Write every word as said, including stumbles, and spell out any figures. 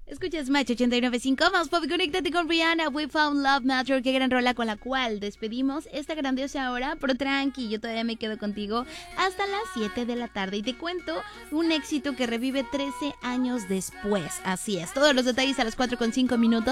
Escuchas Match ochenta y nueve punto cinco, más pop, conéctate con Rihanna, We Found Love Matter, qué gran rola con la cual despedimos esta grandiosa hora, pero tranqui, yo todavía me quedo contigo hasta las siete de la tarde y te cuento un éxito que revive trece años después, así es, todos los detalles a las cuatro con cinco minutos.